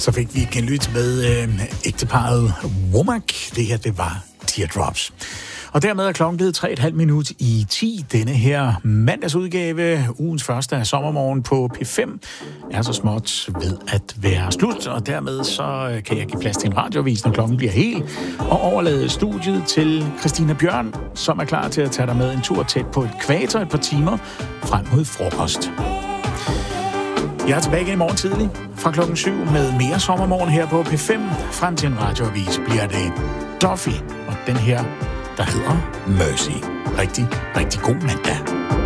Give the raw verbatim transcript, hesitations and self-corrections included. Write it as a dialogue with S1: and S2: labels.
S1: Så fik vi genlyt med øh, ægteparret Womack. Det her, det var Teardrops. Og dermed er klokken blevet tre komma fem minut i ti. Denne her mandagsudgave, ugens første af sommermorgen på P fem, er så småt ved at være slut. Og dermed så kan jeg give plads til en radiovis, når klokken bliver hel, og overlade studiet til Christina Bjørn, som er klar til at tage dig med en tur tæt på ekvator et par timer frem mod frokost. Jeg er tilbage igen i morgen tidlig fra klokken syv med mere sommermorgen her på P fem. Frem til en radioavis bliver det Duffy og den her, der hedder Mercy. Rigtig, rigtig god mandag.